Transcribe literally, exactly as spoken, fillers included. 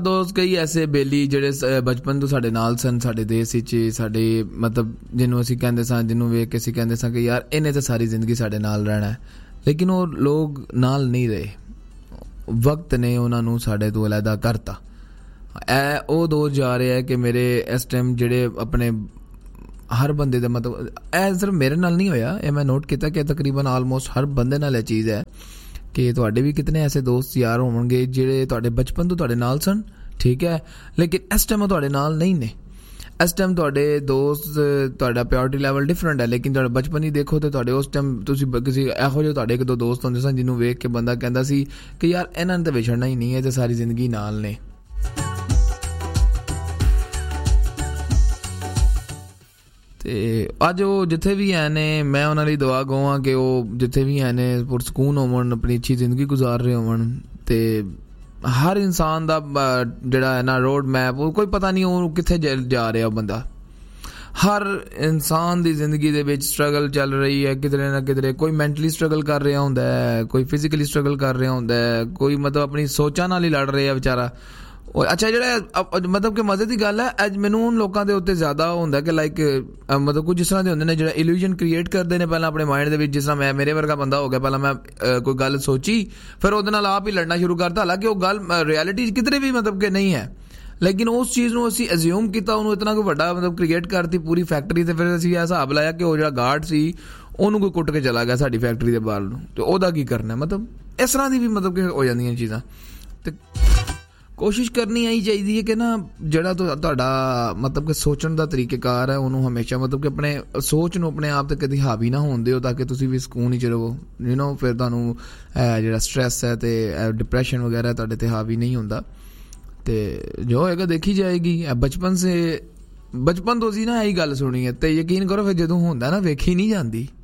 ਦੋਸਤ ਕਈ ਐਸੇ ਬੇਲੀ ਜਿਹੜੇ ਬਚਪਨ ਤੋਂ ਸਾਡੇ ਨਾਲ ਸਨ, ਸਾਡੇ ਦੇਸ਼ ਵਿੱਚ, ਸਾਡੇ ਮਤਲਬ ਜਿਹਨੂੰ ਅਸੀਂ ਕਹਿੰਦੇ ਸਾਂ, ਜਿਹਨੂੰ ਵੇਖ ਕੇ ਅਸੀਂ ਕਹਿੰਦੇ ਸਾਂ ਕਿ ਯਾਰ ਇਹਨੇ ਤਾਂ ਸਾਰੀ ਜ਼ਿੰਦਗੀ ਸਾਡੇ ਨਾਲ ਰਹਿਣਾ, ਲੇਕਿਨ ਉਹ ਲੋਕ ਨਾਲ ਨਹੀਂ ਰਹੇ। ਵਕਤ ਨੇ ਉਹਨਾਂ ਨੂੰ ਸਾਡੇ ਤੋਂ ਅਲੱਗਾ ਕਰਤਾ। ਇਹ ਉਹ ਦੌਰ ਜਾ ਰਿਹਾ ਹੈ ਕਿ ਮੇਰੇ ਇਸ ਟਾਈਮ ਜਿਹੜੇ ਆਪਣੇ ਹਰ ਬੰਦੇ ਦਾ ਮਤਲਬ ਇਹ ਸਿਰਫ ਮੇਰੇ ਨਾਲ ਨਹੀਂ ਹੋਇਆ, ਇਹ ਮੈਂ ਨੋਟ ਕੀਤਾ ਕਿ ਤਕਰੀਬਨ ਆਲਮੋਸਟ ਹਰ ਬੰਦੇ ਨਾਲ ਇਹ ਚੀਜ਼ ਹੈ ਕਿ ਤੁਹਾਡੇ ਵੀ ਕਿਤਨੇ ਐਸੇ ਦੋਸਤ ਯਾਰ ਹੋਣਗੇ ਜਿਹੜੇ ਤੁਹਾਡੇ ਬਚਪਨ ਤੋਂ ਤੁਹਾਡੇ ਨਾਲ ਸਨ, ਠੀਕ ਹੈ, ਲੇਕਿਨ ਇਸ ਟਾਈਮ ਉਹ ਤੁਹਾਡੇ ਨਾਲ ਨਹੀਂ ਨੇ। ਇਸ ਟਾਈਮ ਤੁਹਾਡੇ ਦੋਸਤ, ਤੁਹਾਡਾ ਪਿਓਰਿਟੀ ਲੈਵਲ ਡਿਫਰੈਂਟ ਹੈ, ਲੇਕਿਨ ਤੁਹਾਡਾ ਬਚਪਨ ਹੀ ਦੇਖੋ ਤਾਂ ਤੁਹਾਡੇ ਉਸ ਟਾਈਮ ਤੁਸੀਂ ਕਿਸੇ ਇਹੋ ਜਿਹੇ ਤੁਹਾਡੇ ਇੱਕ ਦੋ ਦੋਸਤ ਹੁੰਦੇ ਸਨ ਜਿਹਨੂੰ ਵੇਖ ਕੇ ਬੰਦਾ ਕਹਿੰਦਾ ਸੀ ਕਿ ਯਾਰ ਇਹਨਾਂ ਨੇ ਤਾਂ ਵਿਛੜਨਾ ਹੀ ਨਹੀਂ ਹੈ, ਤੇ ਸਾਰੀ ਜ਼ਿੰਦਗੀ ਨਾਲ ਨੇ। ਤੇ ਅੱਜ ਉਹ ਜਿੱਥੇ ਵੀ ਹੈ ਨੇ, ਮੈਂ ਉਹਨਾਂ ਲਈ ਦੁਆ ਗਵਾਂ ਕਿ ਉਹ ਜਿੱਥੇ ਵੀ ਹੈ ਨੇ ਪੁਰਸਕੂਨ ਹੋਵਣ, ਆਪਣੀ ਅੱਛੀ ਜ਼ਿੰਦਗੀ ਗੁਜ਼ਾਰ ਰਹੇ ਹੋਵਣ। ਤੇ ਹਰ ਇਨਸਾਨ ਦਾ ਜਿਹੜਾ ਹੈ ਨਾ ਰੋਡ ਮੈਪ, ਉਹ ਕੋਈ ਪਤਾ ਨਹੀਂ ਉਹ ਕਿੱਥੇ ਜਾ ਰਿਹਾ। ਉਹ ਬੰਦਾ ਹਰ ਇਨਸਾਨ ਦੀ ਜ਼ਿੰਦਗੀ ਦੇ ਵਿੱਚ ਸਟਰਗਲ ਚੱਲ ਰਹੀ ਹੈ, ਕਿਧਰੇ ਨਾ ਕਿਧਰੇ ਕੋਈ ਮੈਂਟਲੀ ਸਟਰਗਲ ਕਰ ਰਿਹਾ ਹੁੰਦਾ ਹੈ, ਕੋਈ ਫਿਜ਼ੀਕਲੀ ਸਟਰਗਲ ਕਰ ਰਿਹਾ ਹੁੰਦਾ ਹੈ, ਕੋਈ ਮਤਲਬ ਆਪਣੀ ਸੋਚਾਂ ਨਾਲ ਹੀ ਲੜ ਰਿਹਾ ਵਿਚਾਰਾ। ਅੱਛਾ, ਜਿਹੜਾ ਮਤਲਬ ਕਿ ਮਜ਼ੇ ਦੀ ਗੱਲ ਹੈ, ਅੱਜ ਮੈਨੂੰ ਉਨ ਲੋਕਾਂ ਦੇ ਉੱਤੇ ਜ਼ਿਆਦਾ ਹੁੰਦਾ ਕਿ ਲਾਈਕ ਮਤਲਬ ਕੁਝ ਜਿਸ ਤਰ੍ਹਾਂ ਦੇ ਹੁੰਦੇ ਨੇ ਜਿਹੜਾ ਇਲੂਜਨ ਕ੍ਰੀਏਟ ਕਰਦੇ ਨੇ ਪਹਿਲਾਂ ਆਪਣੇ ਮਾਈਂਡ ਦੇ ਵਿੱਚ। ਜਿਸ ਤਰ੍ਹਾਂ ਮੈਂ ਮੇਰੇ ਵਰਗਾ ਬੰਦਾ ਹੋ ਗਿਆ, ਪਹਿਲਾਂ ਮੈਂ ਕੋਈ ਗੱਲ ਸੋਚੀ, ਫਿਰ ਉਹਦੇ ਨਾਲ ਆਪ ਹੀ ਲੜਨਾ ਸ਼ੁਰੂ ਕਰਤਾ, ਹਾਲਾਂਕਿ ਉਹ ਗੱਲ ਰਿਐਲਿਟੀ ਕਿਧਰੇ ਵੀ ਮਤਲਬ ਕਿ ਨਹੀਂ ਹੈ, ਲੇਕਿਨ ਉਸ ਚੀਜ਼ ਨੂੰ ਅਸੀਂ ਅਜ਼ਿਊਮ ਕੀਤਾ, ਉਹਨੂੰ ਇਤਨਾ ਕੋਈ ਵੱਡਾ ਮਤਲਬ ਕ੍ਰੀਏਟ ਕਰਤੀ ਪੂਰੀ ਫੈਕਟਰੀ। ਤੇ ਫਿਰ ਅਸੀਂ ਇਹ ਹਿਸਾਬ ਲਾਇਆ ਕਿ ਉਹ ਜਿਹੜਾ ਗਾਰਡ ਸੀ ਉਹਨੂੰ ਕੋਈ ਕੁੱਟ ਕੇ ਚਲਾ ਗਿਆ ਸਾਡੀ ਫੈਕਟਰੀ ਦੇ ਬਾਹਰ ਨੂੰ, ਤੇ ਉਹਦਾ ਕੀ ਕਰਨਾ। ਮਤਲਬ ਇਸ ਤਰ੍ਹਾਂ ਦੀ ਵੀ ਮਤਲਬ ਕਿ ਹੋ ਜਾਂਦੀਆਂ ਚੀਜ਼ਾਂ। ਤੇ ਕੋਸ਼ਿਸ਼ ਕਰਨੀ ਆਈ ਚਾਹੀਦੀ ਹੈ ਕਿ ਨਾ ਜਿਹੜਾ ਤੁਹਾਡਾ ਮਤਲਬ ਕਿ ਸੋਚਣ ਦਾ ਤਰੀਕੇਕਾਰ ਹੈ, ਉਹਨੂੰ ਹਮੇਸ਼ਾ ਮਤਲਬ ਕਿ ਆਪਣੇ ਸੋਚ ਨੂੰ ਆਪਣੇ ਆਪ ਤੇ ਕਦੀ ਹਾਵੀ ਨਾ ਹੋਣ ਦਿਓ, ਤਾਂ ਕਿ ਤੁਸੀਂ ਵੀ ਸਕੂਨ ਵਿੱਚ ਰਹੋ। ਯੂ ਨੋ, ਫਿਰ ਤੁਹਾਨੂੰ ਜਿਹੜਾ ਸਟਰੈਸ ਹੈ ਤੇ ਡਿਪਰੈਸ਼ਨ ਵਗੈਰਾ ਤੁਹਾਡੇ ਤੇ ਹਾਵੀ ਨਹੀਂ ਹੁੰਦਾ। ਤੇ ਜੋ ਹੋਏਗਾ ਦੇਖੀ ਜਾਏਗੀ। ਬਚਪਨ ਸੇ ਬਚਪਨ ਤੋਂ ਅਸੀਂ ਨਾ ਇਹੀ ਗੱਲ ਸੁਣੀ ਹੈ, ਤੇ ਯਕੀਨ ਕਰੋ ਫਿਰ ਜਦੋਂ ਹੁੰਦਾ ਨਾ ਵੇਖੀ ਨਹੀਂ ਜਾਂਦੀ।